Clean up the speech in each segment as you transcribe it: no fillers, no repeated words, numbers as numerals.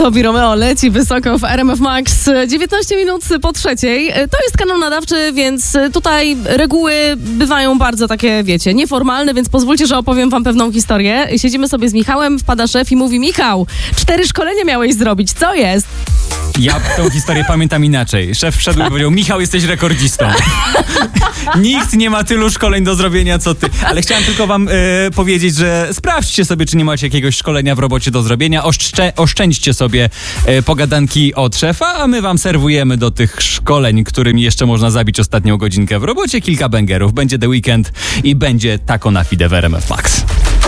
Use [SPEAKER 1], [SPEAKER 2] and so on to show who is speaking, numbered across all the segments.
[SPEAKER 1] Tobi Romeo leci wysoko w RMF Max. 19 minut po 3:00. To jest kanał nadawczy, więc tutaj reguły bywają bardzo takie, wiecie, nieformalne, więc pozwólcie, że opowiem wam pewną historię. Siedzimy sobie z Michałem, wpada szef i mówi: Michał, 4 szkolenia miałeś zrobić, co jest?
[SPEAKER 2] Ja tę historię pamiętam inaczej. Szef wszedł i powiedział: Michał, jesteś rekordzistą. Nikt nie ma tylu szkoleń do zrobienia, co ty. Ale chciałem tylko wam powiedzieć, że sprawdźcie sobie, czy nie macie jakiegoś szkolenia w robocie do zrobienia. Oszczędźcie sobie pogadanki od szefa, a my wam serwujemy do tych szkoleń, którymi jeszcze można zabić ostatnią godzinkę w robocie, kilka bangerów. Będzie The Weekend i będzie Taco na Fide w RMF Max.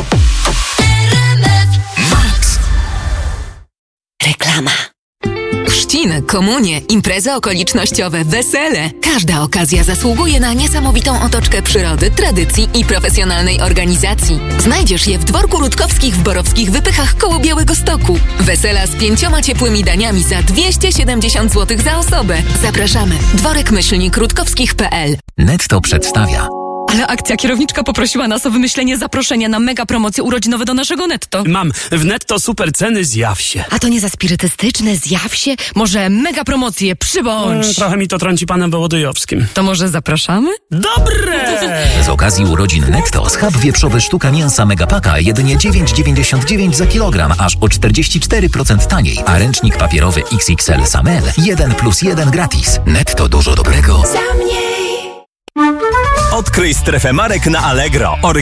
[SPEAKER 3] Reklama. Chrzciny, komunie, imprezy okolicznościowe, wesele. Każda okazja zasługuje na niesamowitą otoczkę przyrody, tradycji i profesjonalnej organizacji. Znajdziesz je w Dworku Rutkowskich w Borowskich Wypychach koło Białegostoku. Wesela z 5 ciepłymi daniami za 270 zł za osobę. Zapraszamy. Dworek-rutkowskich.pl.
[SPEAKER 4] Netto przedstawia.
[SPEAKER 5] Ale akcja kierowniczka poprosiła nas o wymyślenie zaproszenia na mega promocje urodzinowe do naszego Netto.
[SPEAKER 6] Mam w Netto super ceny, zjaw się.
[SPEAKER 5] A to nie za spirytystyczne, zjaw się? Może mega promocje, przybądź.
[SPEAKER 6] Trochę mi to trąci panem Wołodyjowskim.
[SPEAKER 5] To może zapraszamy?
[SPEAKER 6] Dobre!
[SPEAKER 4] Z okazji urodzin Netto schab wieprzowy sztuka mięsa Megapaka jedynie 9,99 za kilogram, aż o 44% taniej, a ręcznik papierowy XXL Samel 1+1 gratis. Netto, dużo dobrego.
[SPEAKER 7] Odkryj strefę marek na Allegro.